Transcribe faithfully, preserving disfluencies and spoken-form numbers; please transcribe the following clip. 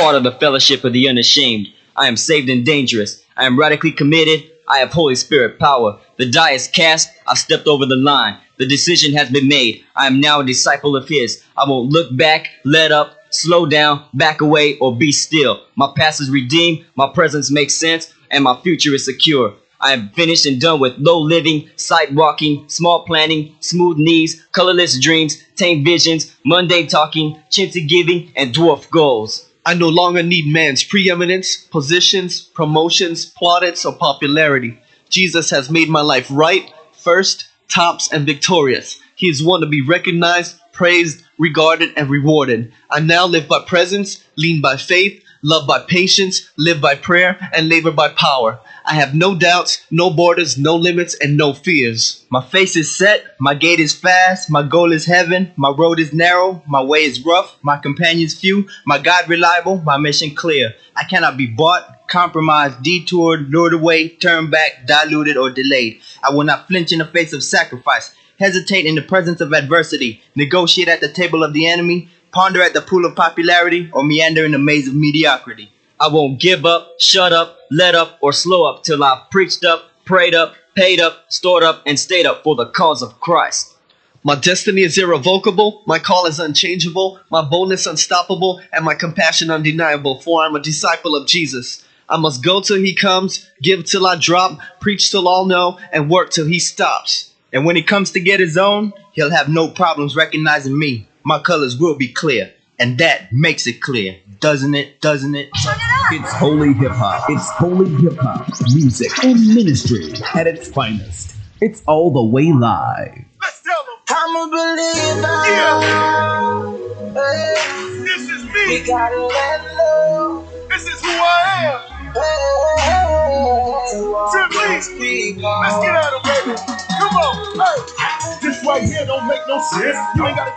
part of the fellowship of the unashamed. I am saved and dangerous. I am radically committed. I have Holy Spirit power. The die is cast. I've stepped over the line. The decision has been made. I am now a disciple of His. I won't look back, let up, slow down, back away, or be still. My past is redeemed. My presence makes sense. And my future is secure. I am finished and done with low living, sight walking, small planning, smooth knees, colorless dreams, tame visions, mundane talking, chintzy giving, and dwarf goals. I no longer need man's preeminence, positions, promotions, plaudits, or popularity. Jesus has made my life right, first, tops, and victorious. He is one to be recognized, praised, regarded, and rewarded. I now live by presence, lean by faith, love by patience, live by prayer, and labor by power. I have no doubts, no borders, no limits, and no fears. My face is set, my gait is fast, my goal is heaven, my road is narrow, my way is rough, my companions few, my God reliable, my mission clear. I cannot be bought, compromised, detoured, lured away, turned back, diluted, or delayed. I will not flinch in the face of sacrifice, hesitate in the presence of adversity, negotiate at the table of the enemy, ponder at the pool of popularity, or meander in the maze of mediocrity. I won't give up, shut up, let up, or slow up till I've preached up, prayed up, paid up, stored up, and stayed up for the cause of Christ. My destiny is irrevocable, my call is unchangeable, my boldness unstoppable, and my compassion undeniable, for I'm a disciple of Jesus. I must go till He comes, give till I drop, preach till all know, and work till He stops. And when He comes to get His own, He'll have no problems recognizing me. My colors will be clear, and that makes it clear. Doesn't it? Doesn't it? It's holy hip hop. It's holy hip hop. Music and ministry at its finest. It's all the way live. Let's tell them. I'm a believer. Yeah. Hey. This is me. We gotta let low. This is who I am. Hey. Simply. Let's get at 'em, baby. Come on. Hey. This right here don't make no sense. You ain't gotta